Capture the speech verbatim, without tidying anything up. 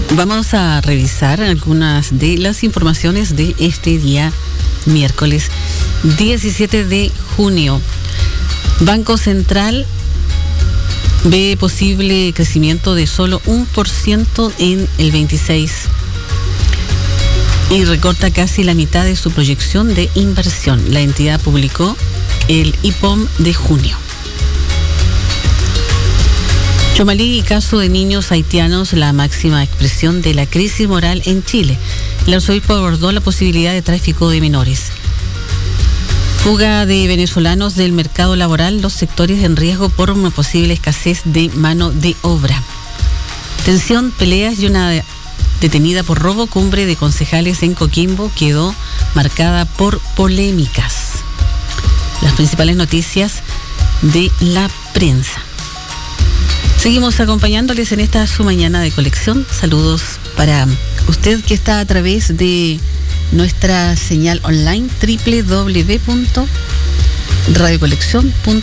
Vamos a revisar algunas de las informaciones de este día miércoles diecisiete de junio. Banco Central ve posible crecimiento de solo un por ciento en el veintiséis y recorta casi la mitad de su proyección de inversión. La entidad publicó el I P O M de junio. Chomalí y caso de niños haitianos, la máxima expresión de la crisis moral en Chile. El arzobispo abordó la posibilidad de tráfico de menores. Fuga de venezolanos del mercado laboral, los sectores en riesgo por una posible escasez de mano de obra. Tensión, peleas y una detenida por robo. Cumbre de concejales en Coquimbo quedó marcada por polémicas. Las principales noticias de la prensa. Seguimos acompañándoles en esta su mañana de colección. Saludos para usted que está a través de nuestra señal online doble u doble u doble u punto radio colección punto